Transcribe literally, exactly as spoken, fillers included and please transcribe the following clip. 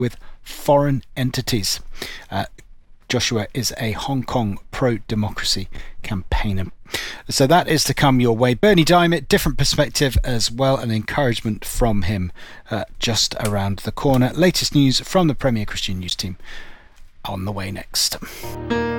with foreign entities. Uh, Joshua is a Hong Kong pro-democracy campaigner. So that is to come your way. Bernie Diamond, different perspective as well, and encouragement from him uh, just around the corner. Latest news from the Premier Christian News team on the way next.